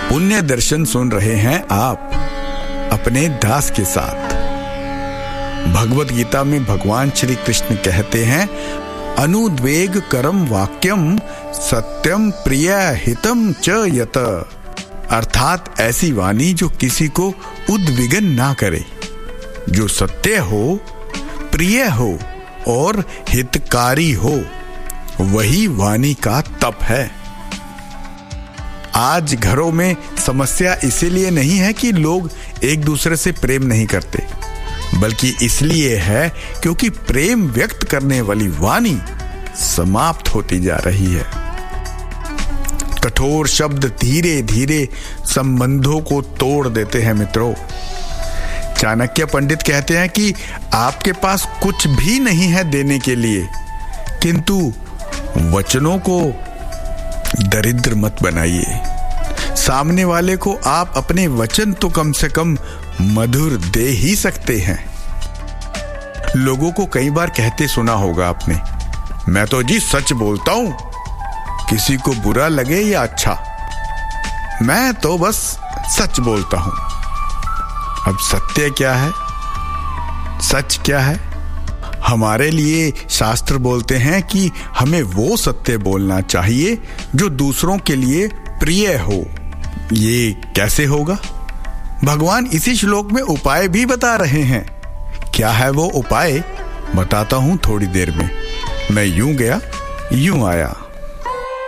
पुण्य दर्शन सुन रहे हैं आप अपने दास के साथ। भगवत गीता में भगवान श्री कृष्ण कहते हैं, अनुद्वेग करम वाक्यम सत्यम प्रिय हितम च यत, अर्थात ऐसी वाणी जो किसी को उद्विग्न ना करे, जो सत्य हो, प्रिय हो और हितकारी हो, वही वाणी का तप है। आज घरों में समस्या इसीलिए नहीं है कि लोग एक दूसरे से प्रेम नहीं करते, बल्कि इसलिए है क्योंकि प्रेम व्यक्त करने वाली वाणी समाप्त होती जा रही है। कठोर शब्द धीरे धीरे संबंधों को तोड़ देते हैं मित्रों। चाणक्य पंडित कहते हैं कि आपके पास कुछ भी नहीं है देने के लिए, किंतु वचनों को दरिद्र मत बनाइए। सामने वाले को आप अपने वचन तो कम से कम मधुर दे ही सकते हैं। लोगों को कई बार कहते सुना होगा आपने, मैं तो जी सच बोलता हूं, किसी को बुरा लगे या अच्छा, मैं तो बस सच बोलता हूं। अब सत्य क्या है, सच क्या है? हमारे लिए शास्त्र बोलते हैं कि हमें वो सत्य बोलना चाहिए जो दूसरों के लिए प्रिय हो। ये कैसे होगा? भगवान इसी श्लोक में उपाय भी बता रहे हैं। क्या है वो उपाय? बताता हूं थोड़ी देर में। मैं यूं गया यूं आया।